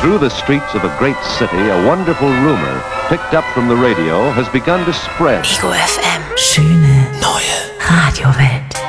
Through the streets of a great city, a wonderful rumor, picked up from the radio, has begun to spread. Ego FM. Schöne neue Radiowelt.